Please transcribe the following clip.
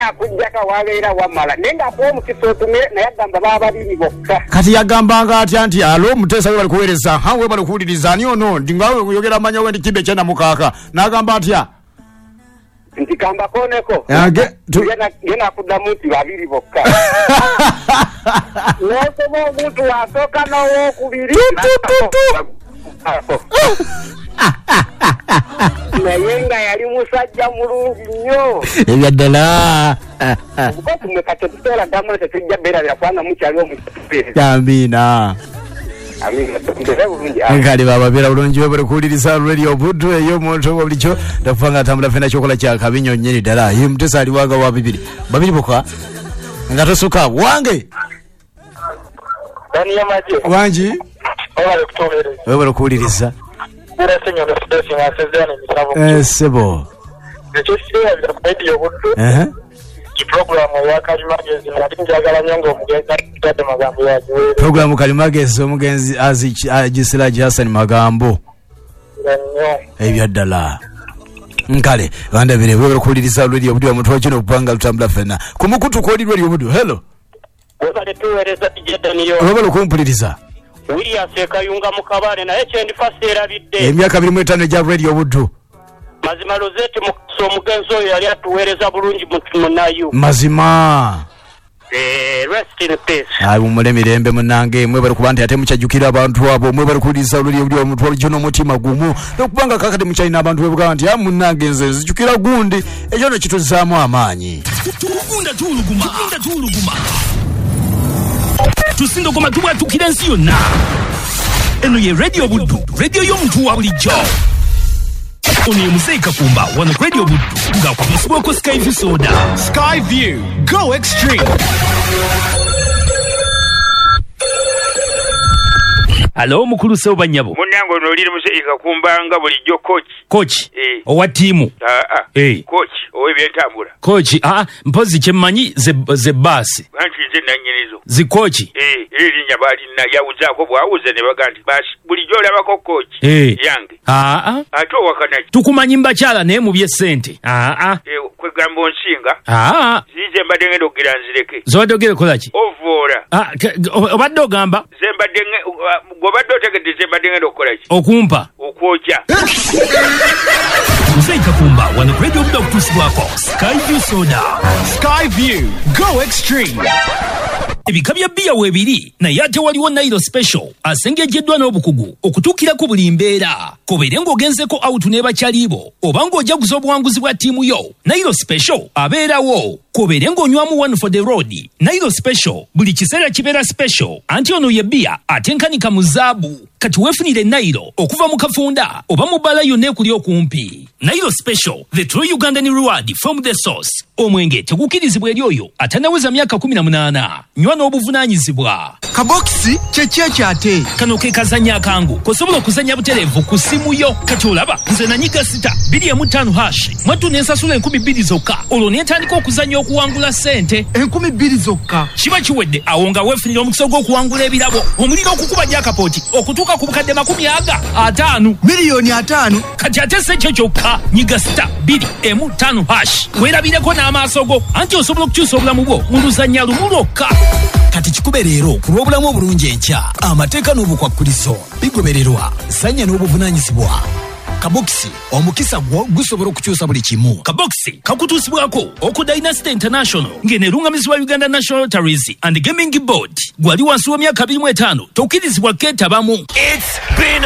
akujjaka wabeera wamala nenga ko omukisa otumye naye agamba bababiri bokka kati yagambanga atya nti alo Mutesa we bali kuweereza hawe bali kuwuliriza ani ono ndingawe kuyogera amanya wendi kibe kyana mukaaka n'agamba atya nti kamba koneko yena kuddamu nti babiri bokka n'osoma omuntu wasooka n'owokubiri naye nga yali musajja mulungi nnyo ebyaddala kuba kati tutola ddamu tetujja beerabira kubanga mukyali omutupeereza amina nkali bababeera bulungi we bali kuwuliriza radio Buddu eyo omuntu bulijjo ndakufanga atambula fena kyokola kya kabinyo nnyeni ddala ye Mutesa ali wanga wa babiri boka nga tosuka wange wangi we bali kuwuliriza sebo Programu Kalimagezi omugenzi agisira Jason Magambo ebyaddala nkale bandabire bwe kuliriza radio Buddu omuntu wakino kupanga lutambula fena kumukutu ko radio Buddu hello wabale tuwereza tijjedaniyo wabale kumpuliriza William Sekayunga mukabane na HN erabidde emyaka 25 ja radio Buddu mazima Rosette mugenzi oyo yali atuweereza bulungi munayo mazima rest in peace ayi mumule mirembe munange mwe bali kubandi ate mukyajukira abantu abo mwe bali kulisa oluli obuli omuntu walijo n'omutima gumu okubanga kakati mukyalina abantu bebuga nti munange nze nzijukira gundi ekyo no kituzaamu amaanyi tugunda tuluguma tusindo goma tubwatukira ensi yonna eno ye radio Buddu radio y'omuntu wa bulijjo ono ye Muzeyi Kakumba wano radio Buddu nga kubisibwako Skyview soda Skyview go extreme. Alo mukulu Sebo Banyabo munango onolire Muzeyi Kakumba nga bulijjo coach owa tiimu coach owebyentambula coach mpozi kyemmanyi ze basi anti nze nannyinizo zi coach erinnya balina yawuzaako bwawuza ne baga nti basi bulijjo olabako coach yange ate owakana tukumanyi mbakyala naye mu by'essente kwegamba onsinga zize mbadde ngenda okugira nzireke zobadde ogere kolaki ovoola obadde ogamba gobadde otegedde zembadde ngenda okukolaki okumpa okwokya Muzeyi Kakumba wano radio Buddu okutusibwako Skyview soda Skyview go extreme. Ebika bya bbiya weebiri naye ate waliwo Nairo special asengejjeddwa n'obukugu okutuukirako buli mbeera kobeere ng'ogenzeko out n'ebakyaliibo oba ng'ojaguza obuwanguzi bwa ttiimu yo Nairo special abeerawo kobeere ng'onywamu one for the road Nairo special buli kiseera kibeera special anti ono ye bbiya atenkanika mu zaabu kati weefunire Nairo okuva mu kafunda oba mu bbala yonna ekuli okumpi Nairo special the true Ugandan reward from the source omwenge tegukirizibwa eri oyo atanaweza myaka 18 nywa n'obuvunaanyizibwa kabokisi kyekyekyate kano ke kazanya akangu kosobola okuzanya butereevu ku simu yo kati olaba nze nanyiga sita 2.5 hash mwattu n'ensasula 2,000 zokka olwo neetandika okuzanya okuwangula ssente 2,000 zokka kiba kiwedde awo nga weefunira omukisa gw'okuwangula ebirabo omuliro okukuba jakapooti okutuuka ku bukadde 50 miliyoni 5 kati ate si ekyo kyokka nyiga sita 2.5 hash weerabireko n'amaaso go anti osobola okukyusa obulamu bwo mu luzannya lumu lwokka kati kikube leero ku lw'obulamu obulungi enkya amateeka n'obukwakkulizo bigobererwa sanya n'obuvunaanyizibwa kabokisi omukisa gwo gusobola okukyusa buli kimu kabokisi kakutuusibwako oku Dynasty International ng'eneerungamizibwa Uganda National Lotteries and Gaming Board gwali wansi w'emyaka 25 tokkirizibwa keetabamu. It's been